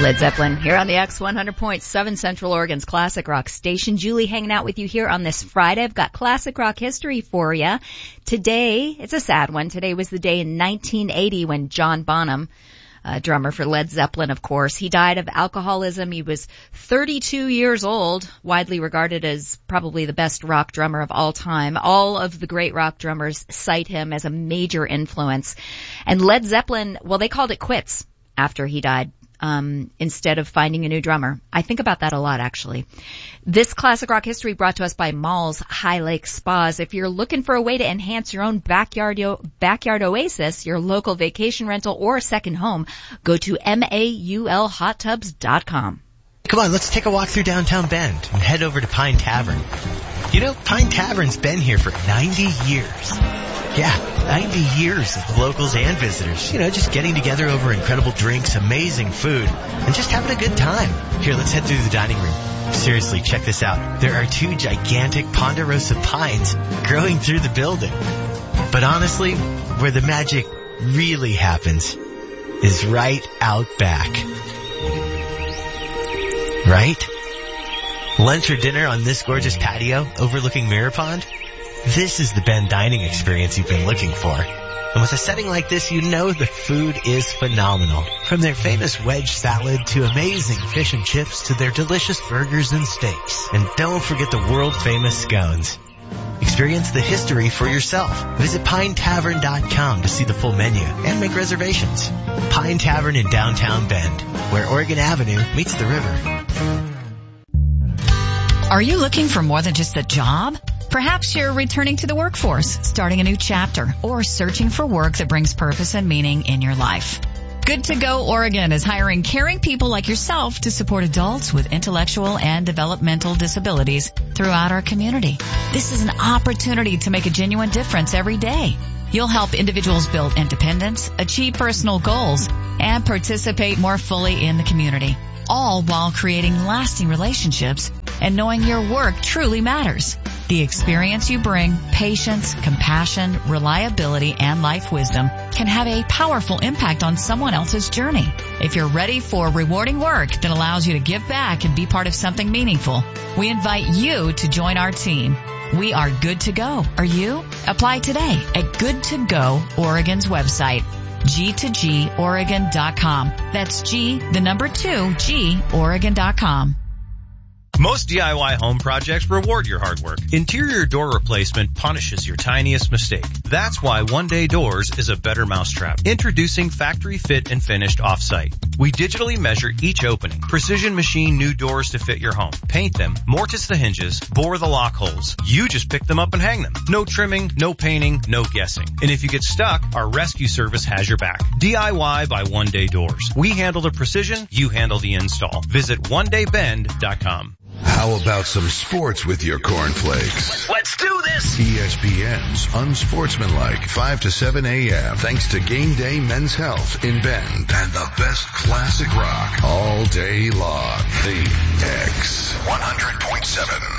Led Zeppelin here on the X100.7 Central Oregon's Classic Rock station. Julie hanging out with you here on this Friday. I've got classic rock history for you. Today, it's a sad one. Today was the day in 1980 when John Bonham, drummer for Led Zeppelin, of course, he died of alcoholism. He was 32 years old, widely regarded as probably the best rock drummer of all time. All of the great rock drummers cite him as a major influence. And Led Zeppelin, well, they called it quits after he died. Instead of finding a new drummer. I think about that a lot, actually. This classic rock history brought to us by Malls High Lake Spas. If you're looking for a way to enhance your own backyard oasis, your local vacation rental, or second home, go to maulhottubs.com. Come on, let's take a walk through downtown Bend and head over to Pine Tavern. You know, Pine Tavern's been here for 90 years. Yeah, 90 years of locals and visitors, just getting together over incredible drinks, amazing food, and just having a good time. Here, let's head through the dining room. Seriously, check this out. There are 2 gigantic ponderosa pines growing through the building. But honestly, where the magic really happens is right out back. Right? Lunch or dinner on this gorgeous patio overlooking Mirror Pond? This is the Bend dining experience you've been looking for. And with a setting like this, the food is phenomenal. From their famous wedge salad to amazing fish and chips to their delicious burgers and steaks. And don't forget the world-famous scones. Experience the history for yourself. Visit pinetavern.com to see the full menu and make reservations. Pine Tavern in downtown Bend, where Oregon Avenue meets the river. Are you looking for more than just a job? Perhaps you're returning to the workforce, starting a new chapter, or searching for work that brings purpose and meaning in your life. Good to Go Oregon is hiring caring people like yourself to support adults with intellectual and developmental disabilities throughout our community. This is an opportunity to make a genuine difference every day. You'll help individuals build independence, achieve personal goals, and participate more fully in the community, all while creating lasting relationships and knowing your work truly matters. The experience you bring, patience, compassion, reliability, and life wisdom can have a powerful impact on someone else's journey. If you're ready for rewarding work that allows you to give back and be part of something meaningful, we invite you to join our team. We are good to go. Are you? Apply today at Good to Go Oregon's website, g2goregon.com. That's G, Oregon.com. Most DIY home projects reward your hard work. Interior door replacement punishes your tiniest mistake. That's why One Day Doors is a better mousetrap. Introducing factory fit and finished off-site. We digitally measure each opening, precision machine new doors to fit your home, paint them, mortise the hinges, bore the lock holes. You just pick them up and hang them. No trimming, no painting, no guessing. And if you get stuck, our rescue service has your back. DIY by One Day Doors. We handle the precision, you handle the install. Visit onedaybend.com. How about some sports with your cornflakes? Let's do this! ESPN's Unsportsmanlike, 5 to 7 a.m. Thanks to Game Day Men's Health in Bend and the best classic rock all day long. The X 100.7.